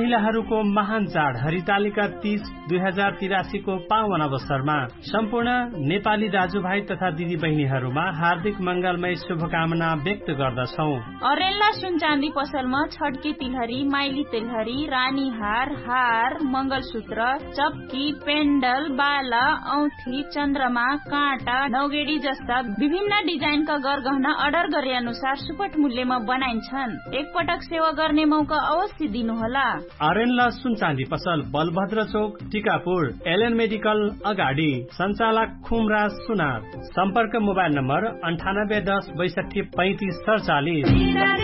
महिलाहरूको महान चाड हरितालिका 30 2083 को पावन अवसरमा सम्पूर्ण नेपाली दाजुभाइ तथा दिदी बहिनीहरूमा हार्दिक मंगलमय शुभकामना व्यक्त गर्दछौ। अरेन्ला सुन चाँदी पसलमा छड्के तिलहरी, माइली तिलहरी, रानी हार, मंगलसूत्र, चप्की, पेन्डल, बाला, औँठी, चन्द्रमा, काँटा, नौगेडी जस्ता विभिन्न डिजाइनका गरगहना अर्डर गरे अनुसार सुपट मूल्यमा बनाइन्छन्। एकपटक सेवा गर्ने मौका अवश्य दिनुहोला। अरेन्ला सुन चाँदी पसल बलभद्र चोक, टिकापुर, एलएन मेडिकल अगाडि, सञ्चालक खुमराज सुनार। सम्पर्क मोबाइल नम्बर 9810 62 35 47।